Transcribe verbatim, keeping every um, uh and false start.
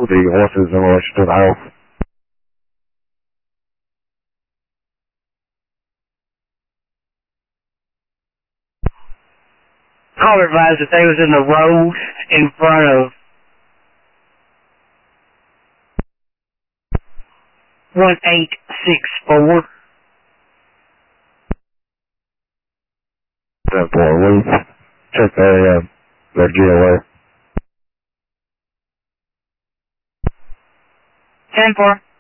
the horses in relation to the house. Caller advised that they was in the road in front of one eight six four. ten four, we check their, uh, their G L A. ten four.